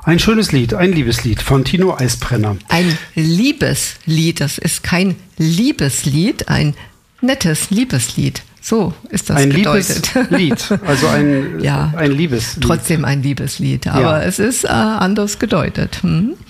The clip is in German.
Ein schönes Lied, ein Liebeslied von Tino Eisbrenner. Ein Liebeslied, das ist kein Liebeslied, ein nettes Liebeslied. So ist das gedeutet. Ein Liebeslied, also ein Liebeslied. Trotzdem ein Liebeslied, aber es ist anders gedeutet.